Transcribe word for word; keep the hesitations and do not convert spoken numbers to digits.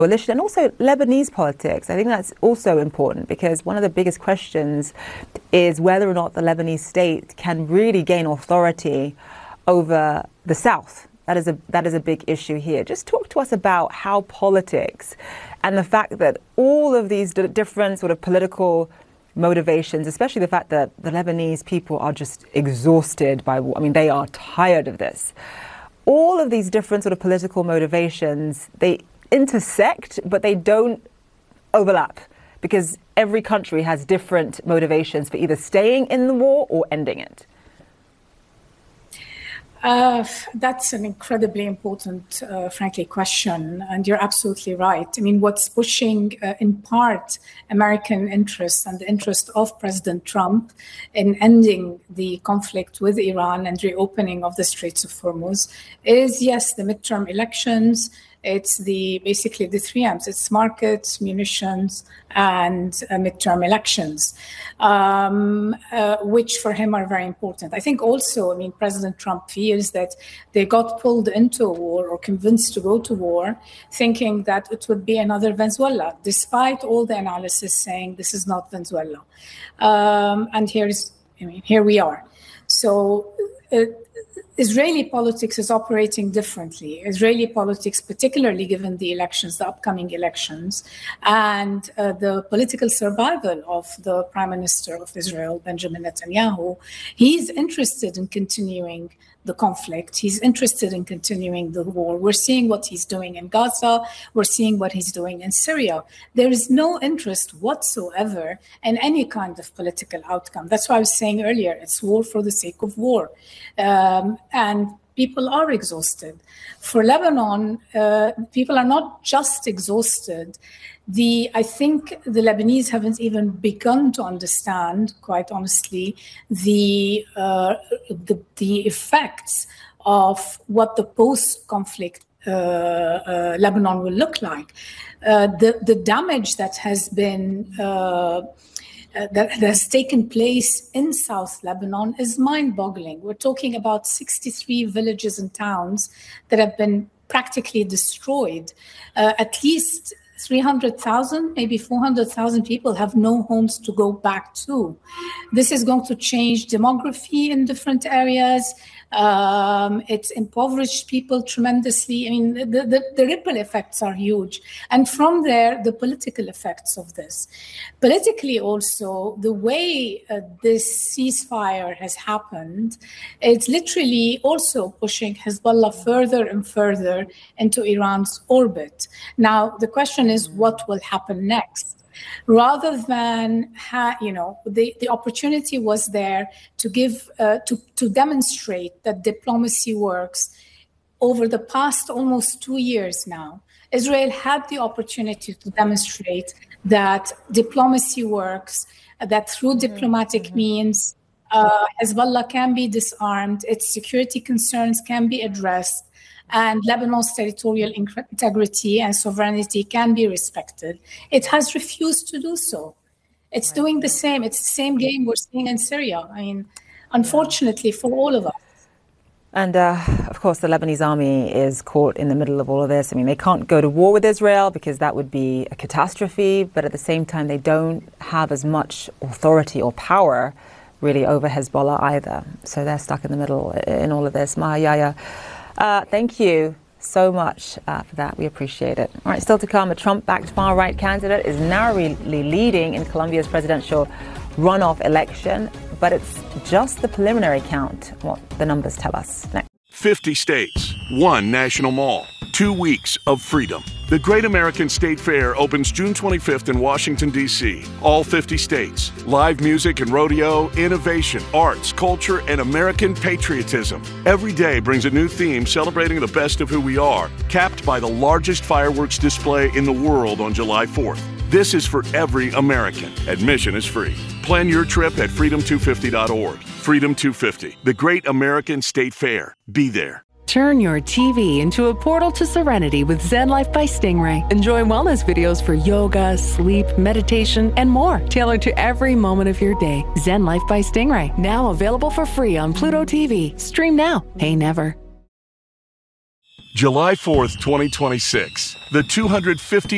coalition, and also Lebanese politics. I think that's also important because one of the biggest questions is whether or not the Lebanese state can really gain authority over the South. That is a that is a big issue here. Just talk to us about how politics and the fact that all of these d- different sort of political motivations, especially the fact that the Lebanese people are just exhausted by war. I mean, they are tired of this. All of these different sort of political motivations, they intersect, but they don't overlap because every country has different motivations for either staying in the war or ending it. Uh, that's an incredibly important, uh, frankly, question. And you're absolutely right. I mean, what's pushing, uh, in part, American interests and the interest of President Trump in ending the conflict with Iran and reopening of the Straits of Hormuz is, yes, the midterm elections. It's the basically the three M's. It's markets, munitions, and uh, midterm elections, um, uh, which for him are very important. I think also, I mean, President Trump feels that they got pulled into a war or convinced to go to war, thinking that it would be another Venezuela, despite all the analysis saying this is not Venezuela. Um, and here's, I mean, here we are. So. Uh, Israeli politics is operating differently. Israeli politics, particularly given the elections, the upcoming elections, and uh, the political survival of the Prime Minister of Israel, Benjamin Netanyahu, he's interested in continuing the conflict. He's interested in continuing the war. We're seeing what he's doing in Gaza. We're seeing what he's doing in Syria. There is no interest whatsoever in any kind of political outcome. That's why I was saying earlier, it's war for the sake of war. Um, and people are exhausted. For Lebanon, uh, people are not just exhausted. The, I think the Lebanese haven't even begun to understand, quite honestly, the, uh, the, the effects of what the post-conflict uh, uh, Lebanon will look like. Uh, the, the damage that has been uh, Uh, that has taken place in South Lebanon is mind-boggling. We're talking about sixty-three villages and towns that have been practically destroyed. Uh, at least three hundred thousand, maybe four hundred thousand people have no homes to go back to. This is going to change demography in different areas. Um, it's impoverished people tremendously. I mean, the, the, the ripple effects are huge. And from there, the political effects of this. Politically also, the way uh, this ceasefire has happened, it's literally also pushing Hezbollah further and further into Iran's orbit. Now, the question is, what will happen next? Rather than, ha, you know, the, the opportunity was there to give, uh, to, to demonstrate that diplomacy works. Over the past almost two years now, Israel had the opportunity to demonstrate that diplomacy works, that through mm-hmm. diplomatic mm-hmm. means, uh, Hezbollah can be disarmed, its security concerns can be addressed, and Lebanon's territorial integrity and sovereignty can be respected. It has refused to do so. It's right. doing the same. It's the same game we're seeing in Syria. I mean, unfortunately for all of us. And uh, of course, the Lebanese army is caught in the middle of all of this. I mean, they can't go to war with Israel because that would be a catastrophe. But at the same time, they don't have as much authority or power really over Hezbollah either. So they're stuck in the middle in all of this. Maha Yahya, Uh, thank you so much uh, for that. We appreciate it. All right, still to come, a Trump-backed far-right candidate is narrowly leading in Colombia's presidential runoff election, but it's just the preliminary count, what the numbers tell us. Next. fifty states, one national mall, two weeks of freedom. The Great American State Fair opens June twenty-fifth in Washington, D C All fifty states. Live music and rodeo, innovation, arts, culture, and American patriotism. Every day brings a new theme celebrating the best of who we are, capped by the largest fireworks display in the world on July fourth. This is for every American. Admission is free. Plan your trip at freedom two fifty dot org. Freedom two fifty, the Great American State Fair. Be there. Turn your T V into a portal to serenity with Zen Life by Stingray. Enjoy wellness videos for yoga, sleep, meditation, and more, tailored to every moment of your day. Zen Life by Stingray, now available for free on Pluto T V. Stream now, pay never. July fourth, twenty twenty-six. The two hundred fiftieth